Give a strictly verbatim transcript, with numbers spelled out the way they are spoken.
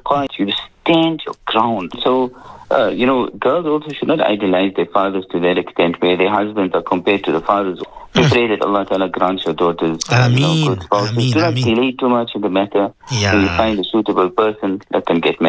quiet, you stand your ground. So, uh, you know, girls also should not idolize their fathers to that extent where their husbands are compared to the fathers. We pray that Allah Ta'ala grants your daughters Ameen, you know, good spouses. Ameen, Do not Ameen. delay too much in the matter. Yeah. When you find a suitable person, let them get married.